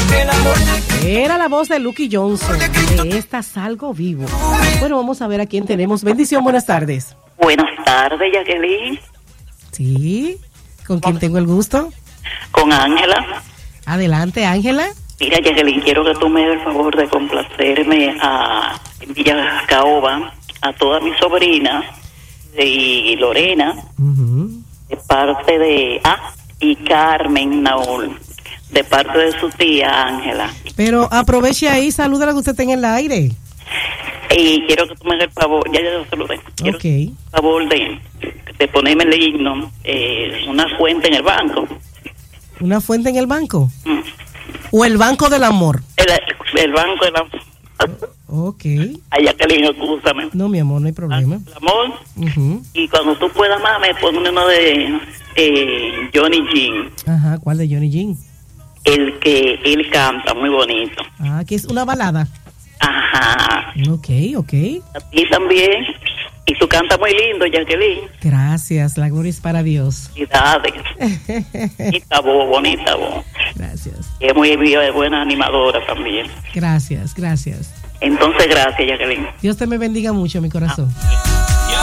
Era la voz de Lucky Johnson, de Esta Salgo Vivo. Bueno, vamos a ver a quién tenemos. Bendición, buenas tardes. Buenas tardes, Jacqueline. Sí, ¿con quién tengo el gusto? Con Ángela. Adelante, Ángela. Mira, Jacqueline, quiero que tú me des el favor de complacerme en Villa Caoba a todas mis sobrinas y Lorena, de parte de y Carmen Naúl, de parte de su tía Ángela. Pero aproveche ahí, saluda a la que usted tenga en el aire. Y quiero que tú me hagas el favor, ya lo saludé. Quiero el favor de ponerme el himno, una fuente en el banco. ¿Una fuente en el banco? ¿O el banco del amor? El banco del amor. Ok. Ay, Jacqueline, excúsame. No, mi amor, no hay problema. El amor. Y cuando tú puedas más, me pone uno de Johnny Jean. Ajá, ¿cuál de Johnny Jean? El que él canta, muy bonito. Ah, que es una balada. Ajá. Ok. A ti también. Y tú cantas muy lindo, Jacqueline. Gracias, la gloria es para Dios. Felicidades. Bonita voz. Gracias. Y es muy buena animadora también. Gracias. Entonces, gracias, Jacqueline. Dios te me bendiga mucho, mi corazón.